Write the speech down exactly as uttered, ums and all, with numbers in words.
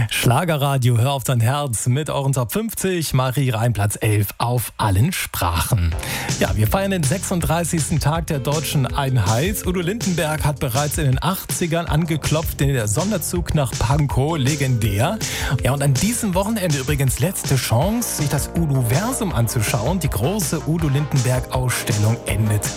Schlagerradio, hör auf dein Herz mit euren Top fünfzig, Marie Rein Platz elf auf allen Sprachen. Ja, wir feiern den sechsunddreißigsten Tag der deutschen Einheit. Udo Lindenberg hat bereits in den achtzigern angeklopft, in der Sonderzug nach Pankow, legendär. Ja, und an diesem Wochenende übrigens letzte Chance, sich das Udo-Versum anzuschauen. Die große Udo Lindenberg-Ausstellung endet